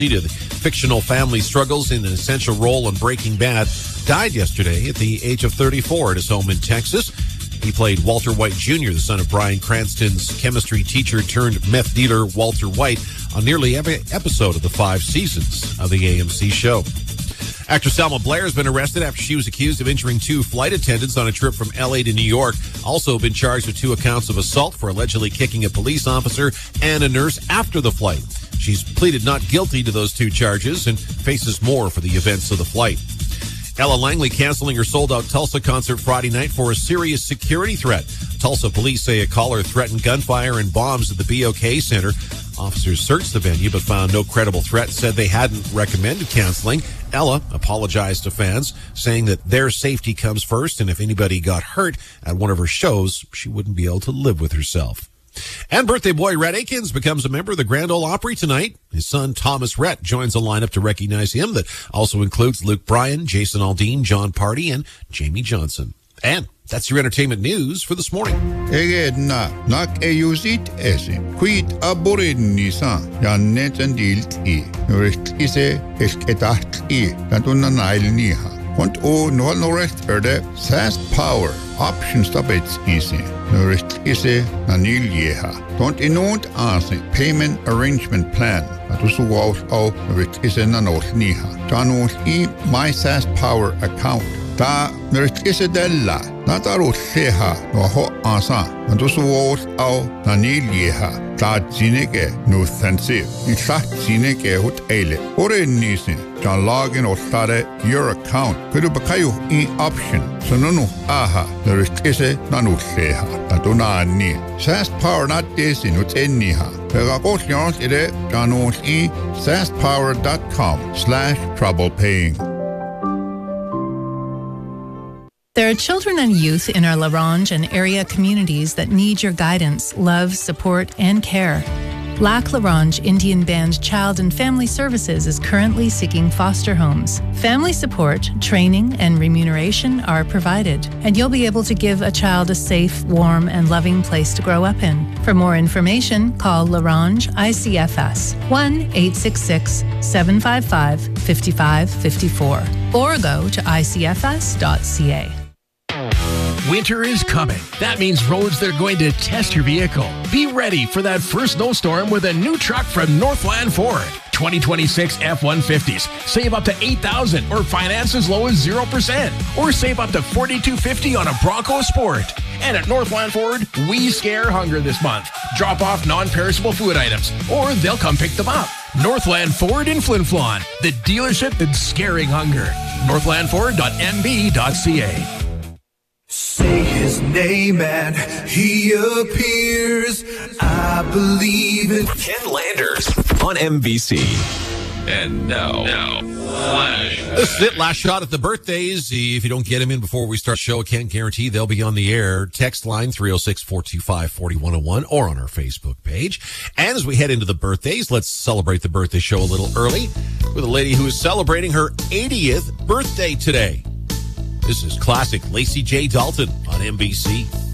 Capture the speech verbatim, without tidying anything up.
The fictional family struggles in an essential role in Breaking Bad, died yesterday at the age of thirty-four at his home in Texas. He played Walter White Junior, the son of Bryan Cranston's chemistry teacher turned meth dealer Walter White, on nearly every episode of the five seasons of the A M C show. Actress Selma Blair has been arrested after she was accused of injuring two flight attendants on a trip from L A to New York. Also been charged with two accounts of assault for allegedly kicking a police officer and a nurse after the flight. She's pleaded not guilty to those two charges and faces more for the events of the flight. Ella Langley canceling her sold-out Tulsa concert Friday night for a serious security threat. Tulsa police say a caller threatened gunfire and bombs at the B O K Center. Officers searched the venue but found no credible threat and said they hadn't recommended canceling. Ella apologized to fans, saying that their safety comes first, and if anybody got hurt at one of her shows, she wouldn't be able to live with herself. And birthday boy Rhett Akins becomes a member of the Grand Ole Opry tonight. His son Thomas Rhett joins the lineup to recognize him. That also includes Luke Bryan, Jason Aldean, John Party, and Jamie Johnson. And that's your entertainment news for this morning. Egedna nak eyusit ese quid aborinisa jannetendilt I ise esketahtli katuna nailniha want o no norecht erde fast power options tabets ise norecht ise naniljeha don't inont ase payment arrangement plan atusu out au norecht ise nanolniha tanu I my fast power account ta norecht ise della Nataru Sheha no ho asa and also was au nanilieha ta zineke no thansi in fact zineke hot ele ore nisi John login or stare your account could bakayu in option so no no aha there is ise nanu sheha atuna ni fast power not this in ut enniha pega kosyon ide janos I fastpower dot com slash trouble paying. There are children and youth in our La Ronge and area communities that need your guidance, love, support, and care. Lac La Ronge Indian Band Child and Family Services is currently seeking foster homes. Family support, training, and remuneration are provided, and you'll be able to give a child a safe, warm, and loving place to grow up in. For more information, call La Ronge I C F S one eight six six, seven five five, five five five four or go to I C F S dot C A. Winter is coming. That means roads that are going to test your vehicle. Be ready for that first snowstorm with a new truck from Northland Ford. twenty twenty-six F one fifties. Save up to eight thousand dollars or finance as low as zero percent. Or save up to four thousand two hundred fifty dollars on a Bronco Sport. And at Northland Ford, we scare hunger this month. Drop off non-perishable food items, or they'll come pick them up. Northland Ford in Flin Flon, the dealership that's scaring hunger. northland ford dot m b dot c a. Say his name and he appears. I believe it. Ken Landers on M B C. And now, now, Flash. This is it. Last shot at the birthdays. If you don't get them in before we start the show, I can't guarantee they'll be on the air. Text line three oh six, four two five, four one oh one or on our Facebook page. And as we head into the birthdays, let's celebrate the birthday show a little early with a lady who is celebrating her eightieth birthday today. This is classic Lacey J. Dalton on M B C.